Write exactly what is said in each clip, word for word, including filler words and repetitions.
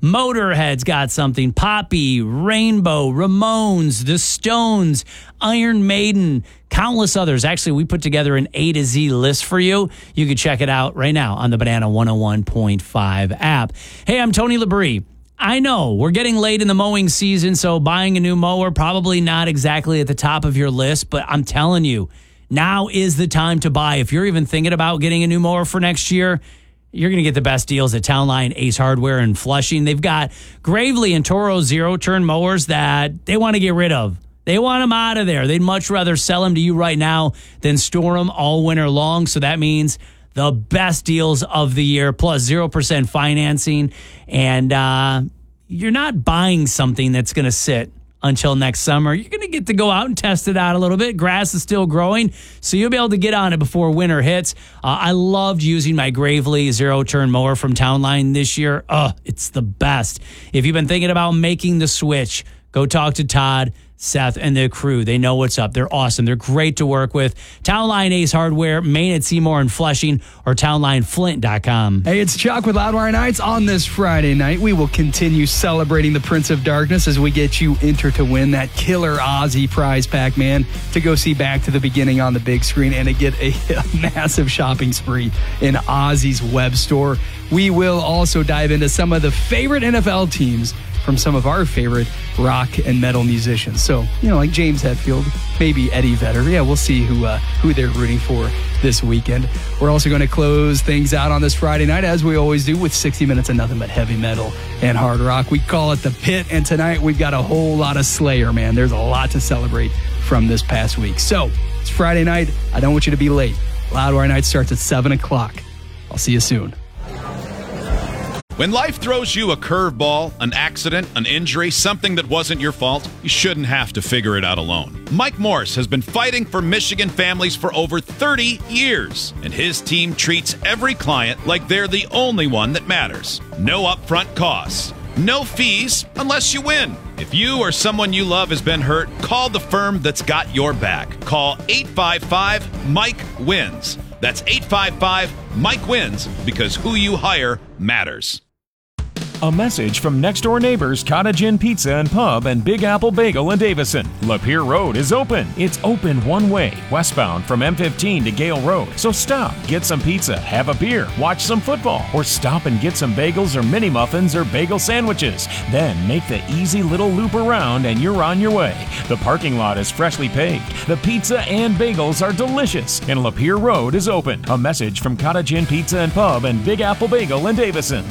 Motorhead's got something. Poppy, Rainbow, Ramones, The Stones, Iron Maiden, countless others. Actually, we put together an A to Z list for you. You can check it out right now on the Banana one oh one point five app. Hey, I'm Tony Labrie. I know we're getting late in the mowing season, so buying a new mower probably not exactly at the top of your list, but I'm telling you, now is the time to buy. If you're even thinking about getting a new mower for next year, you're going to get the best deals at Town Line, Ace Hardware, and Flushing. They've got Gravely and Toro zero-turn mowers that they want to get rid of. They want them out of there. They'd much rather sell them to you right now than store them all winter long. So that means the best deals of the year, plus zero percent financing. And uh, you're not buying something that's going to sit until next summer. You're going to get to go out and test it out a little bit. Grass is still growing, so you'll be able to get on it before winter hits. Uh, I loved using my Gravely zero-turn mower from Town Line this year. Oh, it's the best. If you've been thinking about making the switch, go talk to Todd, Seth, and the crew. They know what's up. They're awesome. They're great to work with. Town Line Ace Hardware, Maine at Seymour and Flushing, or town line flint dot com. Hey, it's Chuck with Loudwire Nights. On this Friday night, we will continue celebrating the Prince of Darkness as we get you enter to win that killer Ozzy prize pack, man, to go see Back to the Beginning on the big screen and to get a, a massive shopping spree in Ozzy's web store. We will also dive into some of the favorite N F L teams from some of our favorite rock and metal musicians. So, you know, like James Hetfield, maybe Eddie Vedder. Yeah, we'll see who uh, who they're rooting for this weekend. We're also going to close things out on this Friday night, as we always do, with sixty minutes of nothing but heavy metal and hard rock. We call it The Pit, and tonight we've got a whole lot of Slayer, man. There's a lot to celebrate from this past week. So, it's Friday night. I don't want you to be late. Loudwire Night starts at seven o'clock. I'll see you soon. When life throws you a curveball, an accident, an injury, something that wasn't your fault, you shouldn't have to figure it out alone. Mike Morris has been fighting for Michigan families for over thirty years, and his team treats every client like they're the only one that matters. No upfront costs, no fees unless you win. If you or someone you love has been hurt, call the firm that's got your back. Call eight five five, Mike wins. That's eight five five, Mike wins, because who you hire matters. A message from next door neighbors Cottage Inn Pizza and Pub and Big Apple Bagel in Davison. Lapeer Road is open. It's open one way, westbound from M fifteen to Gale Road. So stop, get some pizza, have a beer, watch some football, or stop and get some bagels or mini muffins or bagel sandwiches. Then make the easy little loop around and you're on your way. The parking lot is freshly paved. The pizza and bagels are delicious, and Lapeer Road is open. A message from Cottage Inn Pizza and Pub and Big Apple Bagel in Davison.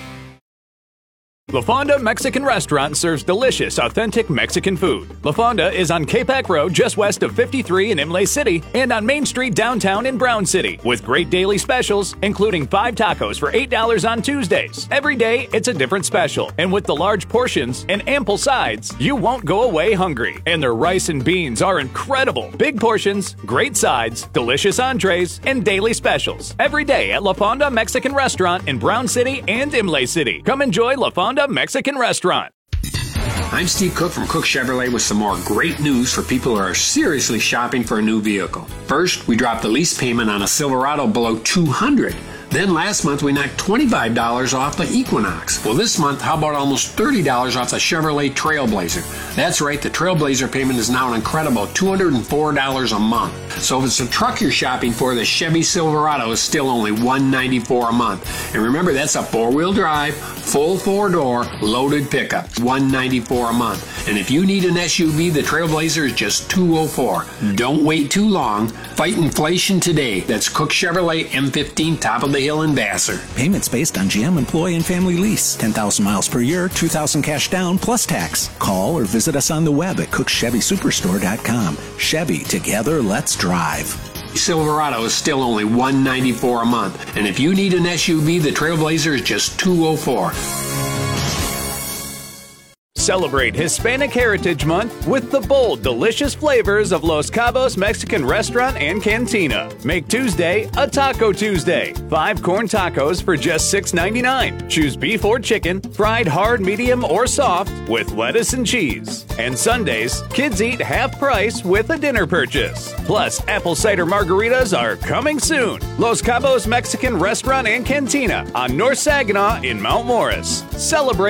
La Fonda Mexican Restaurant serves delicious, authentic Mexican food. La Fonda is on Capac Road, just west of fifty-three in Imlay City, and on Main Street downtown in Brown City, with great daily specials, including five tacos for eight dollars on Tuesdays. Every day, it's a different special, and with the large portions and ample sides, you won't go away hungry. And their rice and beans are incredible. Big portions, great sides, delicious entrees, and daily specials. Every day at La Fonda Mexican Restaurant in Brown City and Imlay City. Come enjoy La Fonda Mexican Restaurant. I'm Steve Cook from Cook Chevrolet with some more great news for people who are seriously shopping for a new vehicle. First, we dropped the lease payment on a Silverado below two hundred dollars. Then last month, we knocked twenty-five dollars off the Equinox. Well, this month, how about almost thirty dollars off the Chevrolet Trailblazer? That's right, the Trailblazer payment is now an incredible two hundred four dollars a month. So if it's a truck you're shopping for, the Chevy Silverado is still only one hundred ninety-four dollars a month. And remember, that's a four-wheel drive, full four-door, loaded pickup, one hundred ninety-four dollars a month. And if you need an S U V, the Trailblazer is just two hundred four dollars. Don't wait too long. Fight inflation today. That's Cook Chevrolet M fifteen, top of the hill in Vassar. Payments based on G M employee and family lease. ten thousand miles per year, two thousand cash down plus tax. Call or visit us on the web at cook chevy superstore dot com. Chevy, together, let's drive. Silverado is still only one hundred ninety-four dollars a month. And if you need an S U V, the Trailblazer is just two hundred four dollars. Celebrate Hispanic Heritage Month with the bold, delicious flavors of Los Cabos Mexican Restaurant and Cantina. Make Tuesday a Taco Tuesday. Five corn tacos for just six ninety-nine. Choose beef or chicken, fried hard, medium, or soft with lettuce and cheese. And Sundays, kids eat half price with a dinner purchase. Plus, apple cider margaritas are coming soon. Los Cabos Mexican Restaurant and Cantina on North Saginaw in Mount Morris. Celebrate